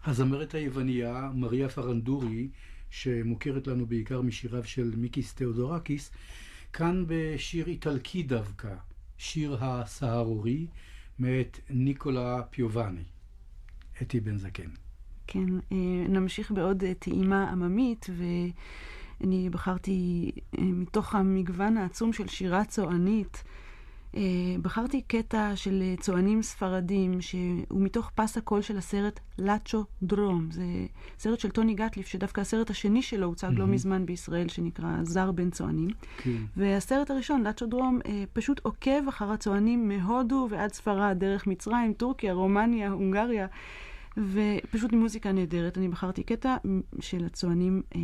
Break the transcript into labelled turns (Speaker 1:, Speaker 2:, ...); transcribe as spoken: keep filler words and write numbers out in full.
Speaker 1: הזמרת היווניה מריה פרנדורי, שמוכרת לנו בעיקר משיריו של מיקיס תאודורקיס, כאן בשיר איטלקי דווקא, שיר הסהרורי, מאת ניקולה פיובני. אתי בן זקן.
Speaker 2: כן, נמשיך בעוד טעימה עממית, ואני בחרתי מתוך המגוון העצום של שירה צוענית, בחרתי קטע של צוענים ספרדים, שהוא מתוך פס הקול של הסרט לאצ'ו דרום. זה סרט של טוני גטליף, שדווקא הסרט השני שלו הוצג mm-hmm. לא מזמן בישראל, שנקרא זר בין צוענים. Okay. והסרט הראשון, לאצ'ו דרום, פשוט עוקב אחר הצוענים מהודו ועד ספרד, דרך מצרים, טורקיה, רומניה, הונגריה, ופשוט מוזיקה נהדרת. אני בחרתי קטע של הצוענים